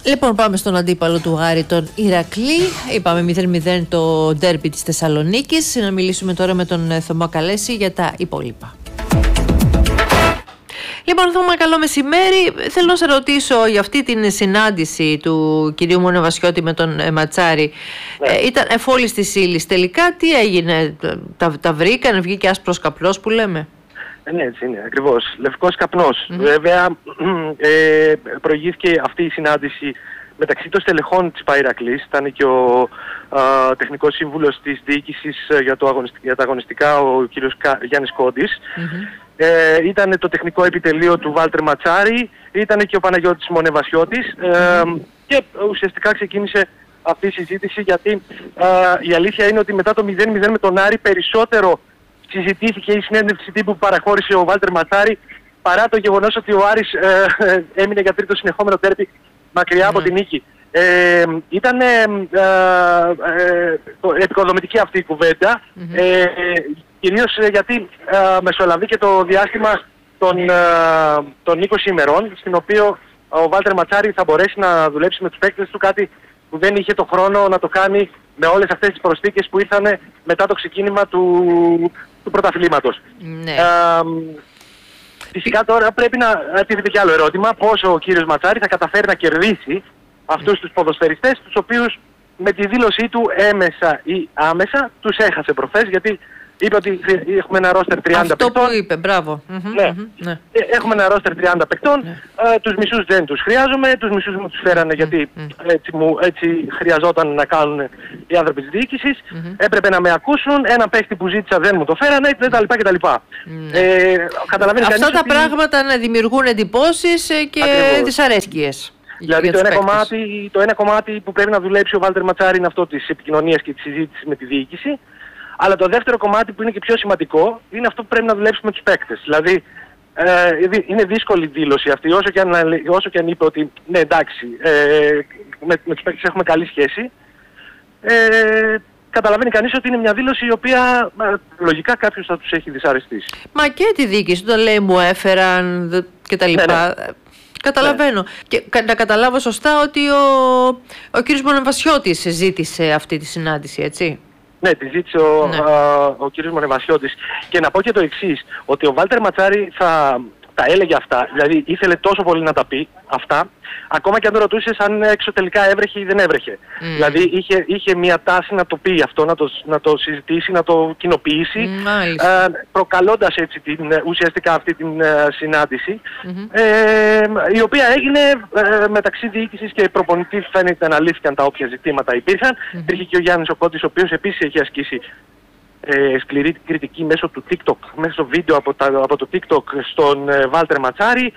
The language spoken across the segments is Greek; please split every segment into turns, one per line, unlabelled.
Λοιπόν, πάμε στον αντίπαλο του Άρη, τον Ηρακλή. Είπαμε 0-0 το ντέρμπι της Θεσσαλονίκης. Να μιλήσουμε τώρα με τον Θωμά Καλέση για τα υπόλοιπα. Λοιπόν, Θωμά, καλό μεσημέρι. Θέλω να σε ρωτήσω για αυτή την συνάντηση του κυρίου Μονεβασιώτη με τον Ματσάρη. Ήταν εφόλης της ύλης. Τελικά τι έγινε, τα βρήκαν, βγήκε άσπρος καπνός που λέμε?
Ναι, έτσι είναι, ακριβώς. Λευκός καπνός. Βέβαια, προηγήθηκε αυτή η συνάντηση μεταξύ των στελεχών της Ηρακλής. Ήταν και ο τεχνικός σύμβουλος της διοίκησης για τα αγωνιστικά, ο κύριος Γιάννης Κόντης. Ήταν το τεχνικό επιτελείο του Βάλτερ Ματσάρη, ήταν και ο Παναγιώτης Μονεβασιώτης και ουσιαστικά ξεκίνησε αυτή η συζήτηση, γιατί η αλήθεια είναι ότι μετά το 0-0 με τον Άρη περισσότερο συζητήθηκε η συνέντευξη τύπου που παραχώρησε ο Βάλτερ Ματσάρη, παρά το γεγονός ότι ο Άρης έμεινε για τρίτο συνεχόμενο τέρπι μακριά από την νίκη. Ήταν επικοδομητική αυτή η κουβέντα, κυρίως γιατί μεσολαβεί και το διάστημα των 20 ημερών, στην οποίο ο Βάλτερ Ματσάρη θα μπορέσει να δουλέψει με τους παίκτες του, κάτι που δεν είχε το χρόνο να το κάνει με όλες αυτές τις προσθήκες που ήρθαν μετά το ξεκίνημα του πρωταθλήματος.
Ναι.
Φυσικά τώρα πρέπει να τίθεται και άλλο ερώτημα, πόσο ο κύριος Ματσάρη θα καταφέρει να κερδίσει αυτούς τους ποδοσφαιριστές, τους οποίους με τη δήλωσή του έμεσα ή άμεσα τους έχασε προχθές, γιατί είπε ότι έχουμε ένα ρόστερ 30
αυτό
παικτών.
που είπε, μπράβο.
Ναι. Έχουμε ένα ρόστερ 30 παικτών, τους μισούς δεν τους χρειάζομαι, τους μισούς μου τους φέρανε γιατί έτσι χρειαζόταν να κάνουν οι άνθρωποι της διοίκησης, έπρεπε να με ακούσουν, ένα παίχτη που ζήτησα δεν μου το φέρανε, κτλ.
Αυτά τα πράγματα να δημιουργούν εντυπώσεις και δυσαρέσκειες.
Δηλαδή το ένα κομμάτι που πρέπει να δουλέψει ο Βάλτερ Ματσάρη είναι αυτό της επικοινωνίας και της συζήτησης με τη διοίκηση. Αλλά το δεύτερο κομμάτι που είναι και πιο σημαντικό είναι αυτό που πρέπει να δουλέψει με τους παίκτες. Δηλαδή είναι δύσκολη δήλωση αυτή, όσο και αν είπε ότι ναι, εντάξει, με τους παίκτες έχουμε καλή σχέση. Καταλαβαίνει κανείς ότι είναι μια δήλωση η οποία λογικά κάποιος θα τους έχει δυσαρεστήσει.
Μα και τη διοίκηση το λέει, μου έφεραν κτλ. Ναι. Καταλαβαίνω. Και να καταλάβω σωστά ότι ο κύριος Μονεβασιώτης ζήτησε αυτή τη συνάντηση, έτσι?
Ναι, τη ζήτησε ο κύριος Μονεβασιώτης. Και να πω και το εξής, ότι ο Βάλτερ Ματσάρη τα έλεγε αυτά, δηλαδή ήθελε τόσο πολύ να τα πει αυτά, ακόμα και αν το ρωτούσες αν εξωτελικά έβρεχε ή δεν έβρεχε. Δηλαδή είχε μια τάση να το πει αυτό, να το συζητήσει, να το κοινοποιήσει, προκαλώντας έτσι ουσιαστικά αυτή την συνάντηση, η οποία έγινε μεταξύ διοίκησης και προπονητή. Φαίνεται να λύθηκαν τα όποια ζητήματα υπήρχαν. Υπήρχε και ο Γιάννης ο Κόντης, ο οποίος επίσης έχει ασκήσει σκληρή κριτική μέσω του TikTok, μέσω βίντεο από το TikTok στον Βάλτερ Ματσάρη.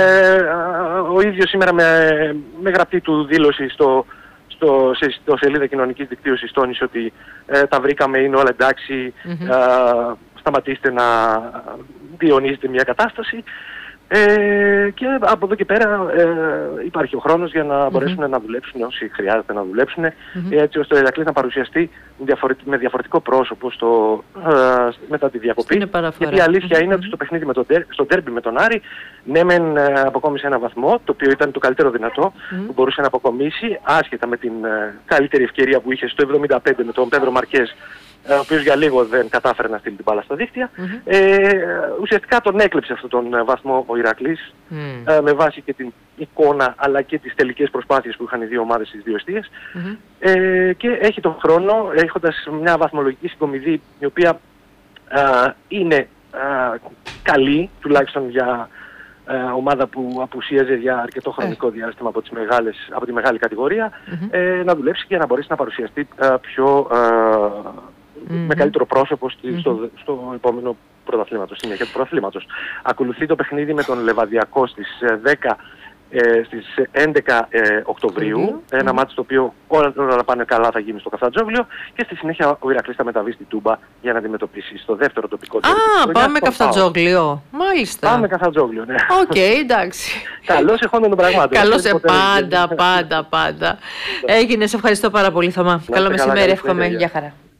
Ο ίδιος σήμερα με γραπτή του δήλωση στο σελίδα κοινωνικής δικτύωσης τόνισε ότι τα βρήκαμε, είναι όλα εντάξει, σταματήστε να διονύζετε μια κατάσταση. Και από εδώ και πέρα υπάρχει ο χρόνος για να μπορέσουν να δουλέψουν όσοι χρειάζεται να δουλέψουν, έτσι ώστε ο Ηρακλής να παρουσιαστεί με διαφορετικό πρόσωπο μετά τη διακοπή. Γιατί η αλήθεια είναι ότι στο παιχνίδι στο ντέρμπι με τον Άρη, ναι μεν αποκόμισε ένα βαθμό, το οποίο ήταν το καλύτερο δυνατό που μπορούσε να αποκομίσει, άσχετα με την καλύτερη ευκαιρία που είχε στο 75 με τον Πέδρο Μαρκές, ο οποίος για λίγο δεν κατάφερε να στείλει την μπάλα στα δίχτυα. Ουσιαστικά τον έκλεψε αυτόν τον βαθμό ο Ηρακλής, με βάση και την εικόνα αλλά και τις τελικές προσπάθειες που είχαν οι δύο ομάδες στις δύο εστίες, και έχει τον χρόνο, έχοντας μια βαθμολογική συγκομιδή η οποία είναι καλή, τουλάχιστον για ομάδα που απουσίαζε για αρκετό χρονικό διάστημα από τη μεγάλη κατηγορία, να δουλέψει και να μπορέσει να παρουσιαστεί με καλύτερο πρόσωπο στο επόμενο πρωταθλήματος, στη συνέχεια του πρωταθλήματος. Ακολουθεί το παιχνίδι με τον Λεβαδιακό στις 11 Οκτωβρίου, ένα μάτι το οποίο όλα πάνε καλά θα γίνει στο Καφτατζόγλιο, και στη συνέχεια ο Ηρακλής θα μεταβεί στη Τούμπα για να αντιμετωπίσει στο δεύτερο τοπικό τέρμι.
Πάμε Καφτατζόγλιο. Μάλιστα.
Πάμε Καφτατζόγλιο, ναι.
Οκ, εντάξει.
Καλώς εχόντων των πραγμάτων.
Καλώς πάντα. Έγινε, σε ευχαριστώ πάρα πολύ, Θωμά. Καλό μεσημέρι, εύχομαι. Γεια χαρά.